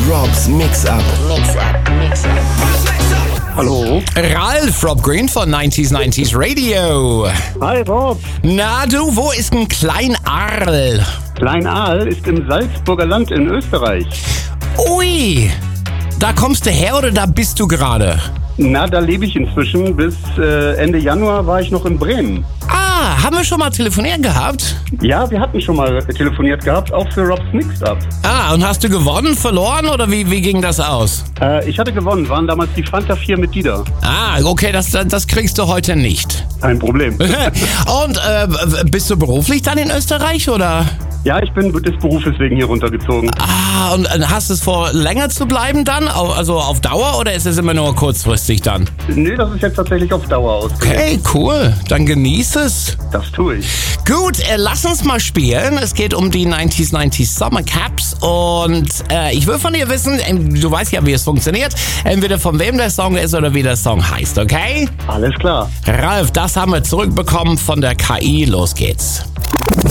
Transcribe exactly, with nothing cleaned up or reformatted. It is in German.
Robs Mix-Up. Mix-Up, Mix-Up. Hallo. Ralf, Rob Green von neunzig neunzig Radio. Hi Rob. Na du, wo ist ein Klein Arl? Klein Aal ist im Salzburger Land in Österreich. Ui, da kommst du her oder da bist du gerade? Na, da lebe ich inzwischen. Bis äh, Ende Januar war ich noch in Bremen. Ah, haben wir schon mal telefoniert gehabt? Ja, wir hatten schon mal telefoniert gehabt, auch für Robs Mix-Up. Ah, und hast du gewonnen, verloren oder wie, wie ging das aus? Äh, ich hatte gewonnen, waren damals die Fanta vier mit Dieter. Ah, okay, das, das kriegst du heute nicht. Kein Problem. Und äh, bist du beruflich dann in Österreich oder? Ja, ich bin des Berufes wegen hier runtergezogen. Ah, und hast du es vor, länger zu bleiben dann? Also auf Dauer oder ist es immer nur kurzfristig dann? Nee, das ist jetzt tatsächlich auf Dauer ausgelegt. Okay, cool. Dann genieß es. Das tue ich. Gut, äh, lass uns mal spielen. Es geht um die neunzig neunzig Summer Caps und äh, ich will von dir wissen, äh, du weißt ja, wie es funktioniert, entweder von wem der Song ist oder wie der Song heißt, okay? Alles klar. Ralf, das haben wir zurückbekommen von der K I. Los geht's.